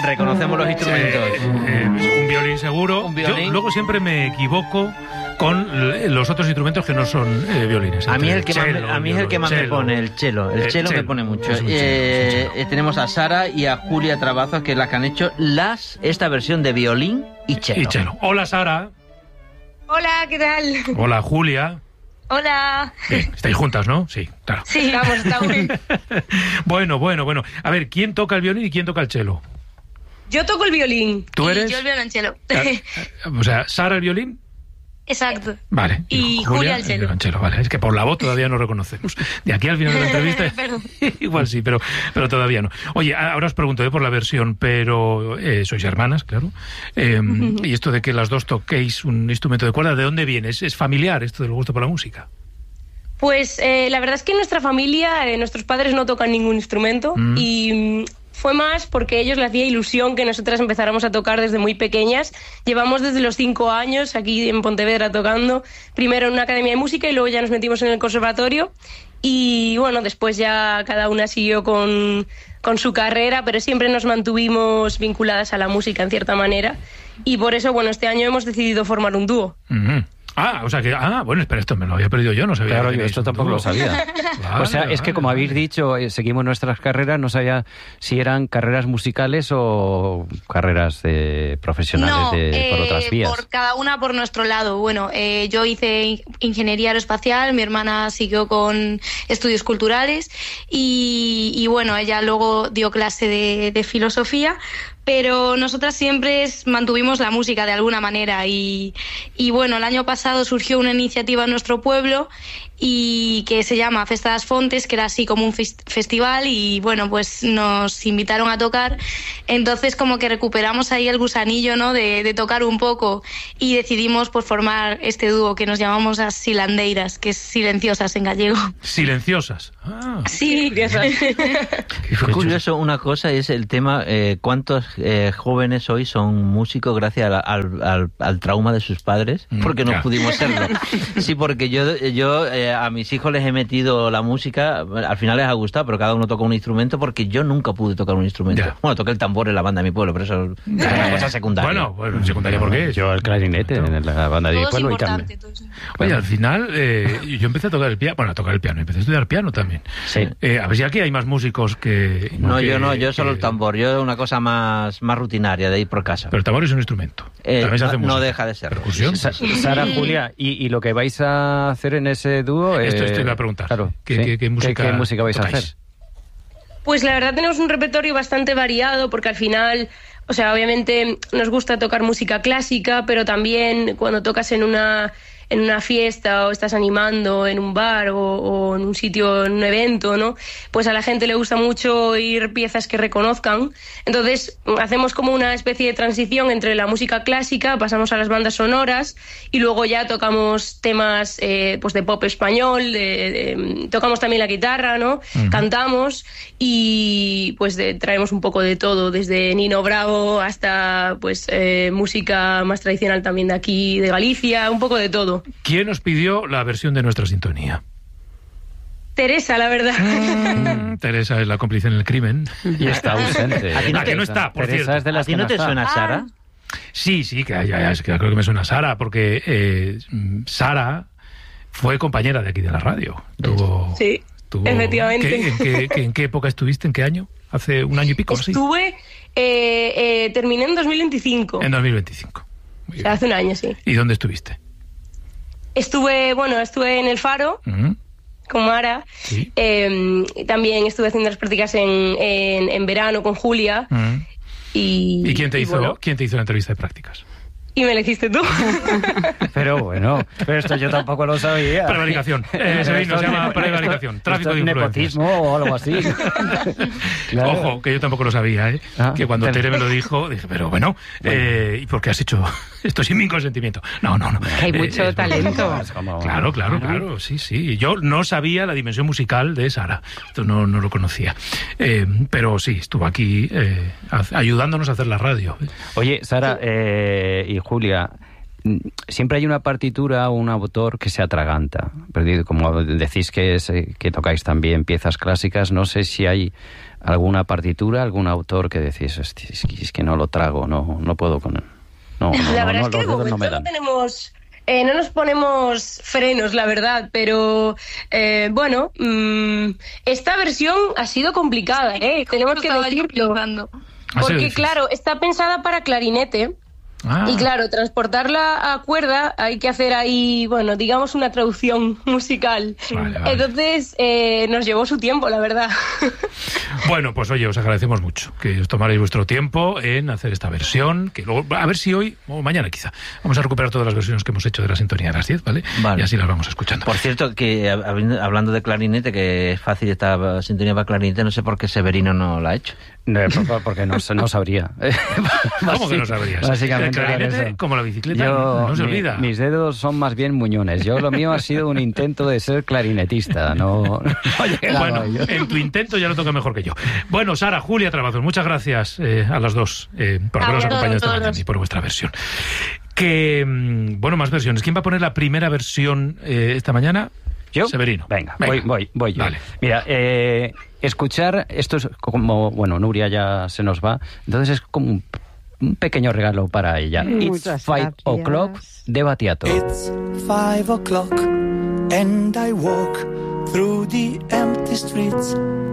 Reconocemos los instrumentos. Un violín seguro. Un violín. Yo luego siempre me equivoco con los otros instrumentos que no son violines. A mí es el que más me pone, el cello. El cello me pone mucho. Tenemos a Sara y a Julia Trabazos, que las que han hecho esta versión de violín y cello. Hola, Sara. Hola, ¿qué tal? Hola, Julia. Hola. Bien, estáis juntas, ¿no? Sí, claro. Sí, estamos. Bueno. A ver, ¿quién toca el violín y quién toca el cello? Yo toco el violín. ¿Tú eres? Y yo el violonchelo. O sea, Sara el violín. Exacto. Vale. Y Julia el cello. Vale, es que por la voz todavía no reconocemos. De aquí al final de la entrevista igual sí, pero todavía no. Oye, ahora os pregunto por la versión, pero sois hermanas, claro. Y esto de que las dos toquéis un instrumento de cuerda, ¿de dónde viene? ¿Es familiar esto del gusto por la música? Pues la verdad es que en nuestra familia nuestros padres no tocan ningún instrumento y fue más porque a ellos les hacía ilusión que nosotras empezáramos a tocar desde muy pequeñas. Llevamos desde los 5 años aquí en Pontevedra tocando, primero en una academia de música y luego ya nos metimos en el conservatorio. Y bueno, después ya cada una siguió con su carrera, pero siempre nos mantuvimos vinculadas a la música en cierta manera. Y por eso, bueno, este año hemos decidido formar un dúo. O sea que... bueno, espera, esto me lo había perdido yo, no sabía. Claro, yo esto tampoco lo sabía. Vale, o sea, es que como habéis dicho, seguimos nuestras carreras, no sabía si eran carreras musicales o carreras profesionales por otras vías. Por cada una por nuestro lado. Bueno, yo hice ingeniería aeroespacial, mi hermana siguió con estudios culturales y bueno, ella luego dio clase de filosofía. Pero nosotras siempre mantuvimos la música de alguna manera y bueno, el año pasado surgió una iniciativa en nuestro pueblo y que se llama Festa das Fontes, que era así como un festival y bueno, pues nos invitaron a tocar, entonces como que recuperamos ahí el gusanillo, ¿no? de tocar un poco y decidimos pues formar este dúo que nos llamamos las Silandeiras, que es silenciosas en gallego. ¿Silenciosas? Sí. Fue curioso una cosa, es el tema, ¿cuántos jóvenes hoy son músicos gracias al trauma de sus padres? Porque no pudimos serlo. Sí, porque yo a mis hijos les he metido la música, al final les ha gustado, pero cada uno toca un instrumento porque yo nunca pude tocar un instrumento. Bueno, toqué el tambor en la banda de mi pueblo, pero eso es una cosa secundaria. Bueno, secundaria, ¿por qué? Yo el clarinete en la banda de mi pueblo y también. Oye, al final yo empecé a tocar el piano, empecé a estudiar piano también. Sí. A ver si aquí hay más músicos que... Yo solo el tambor, yo una cosa más rutinaria de ir por casa. Pero el tambor es un instrumento. También se hace música. No deja de serlo. ¿Percusión? Sara, Julia, ¿y lo que vais a hacer en ese dúo? Esto te iba a preguntar. Claro, ¿Qué música vais tocáis? a hacer? Pues la verdad tenemos un repertorio bastante variado porque al final, o sea, obviamente nos gusta tocar música clásica, pero también cuando tocas en una fiesta o estás animando en un bar o en un sitio, en un evento, ¿no? Pues a la gente le gusta mucho oír piezas que reconozcan. Entonces hacemos como una especie de transición entre la música clásica, pasamos a las bandas sonoras y luego ya tocamos temas pues de pop español, tocamos también la guitarra, ¿no? Cantamos y pues traemos un poco de todo, desde Nino Bravo hasta pues música más tradicional también de aquí, de Galicia, un poco de todo. ¿Quién nos pidió la versión de nuestra sintonía? Teresa, la verdad. Teresa es la cómplice en el crimen. Y está ausente. Que no está, por Teresa cierto. es de las ¿A ti no te suena Sara? Sí, que creo que me suena Sara, porque Sara fue compañera de aquí de la radio. Sí, efectivamente. ¿En qué época estuviste? ¿En qué año? ¿Hace un año y pico? Terminé en 2025. En 2025. O sea, hace un año, sí. ¿Y dónde estuviste? Estuve en el Faro, con Mara. Sí. También estuve haciendo las prácticas en verano con Julia. ¿Y quién te hizo la entrevista de prácticas? Y me la hiciste tú. Pero esto yo tampoco lo sabía. Prevaricación. Se llama prevaricación. Tráfico de influencias. Nepotismo o algo así. Claro. Ojo, que yo tampoco lo sabía, ¿eh? Que cuando Tere me lo dijo, dije, pero bueno. ¿Y por qué has hecho esto sin mi consentimiento? No. Hay mucho talento. Claro, sí. Yo no sabía la dimensión musical de Sara. Esto no lo conocía. Pero sí, estuvo aquí ayudándonos a hacer la radio. Oye, Sara y Julia, siempre hay una partitura o un autor que se atraganta. Pero como decís que tocáis también piezas clásicas, no sé si hay alguna partitura, algún autor que decís, es que no lo trago, no puedo con él. La verdad es que de momento no nos ponemos frenos, la verdad, pero esta versión ha sido complicada, tenemos que decirlo. Porque claro, está pensada para clarinete. Y claro, transportarla a cuerda hay que hacer ahí, digamos una traducción musical. Vale. Entonces nos llevó su tiempo, la verdad. Bueno, pues oye, os agradecemos mucho que os tomarais vuestro tiempo en hacer esta versión, que luego, a ver si hoy o mañana quizá, vamos a recuperar todas las versiones que hemos hecho de la sintonía de las 10, ¿vale? Y así las vamos escuchando. Por cierto, que hablando de clarinete, que es fácil esta sintonía para clarinete, no sé por qué Severino no la ha hecho. Porque no sabría. ¿Cómo que no sabrías? Básicamente, el clarinete, como la bicicleta, no se olvida. Mis dedos son más bien muñones. Lo mío ha sido un intento de ser clarinetista. No bueno, en tu intento ya lo toca mejor que yo. Bueno, Sara, Julia Trabazos, muchas gracias a las dos por habernos acompañado esta mañana y por vuestra versión. Más versiones. ¿Quién va a poner la primera versión esta mañana? ¿Yo? Severino. Venga. Voy yo. Vale. Mira, escuchar, esto es como, Nuria ya se nos va, entonces es como un pequeño regalo para ella. Muchas It's 5 o'clock de Battiato. It's 5 o'clock and I walk through the empty streets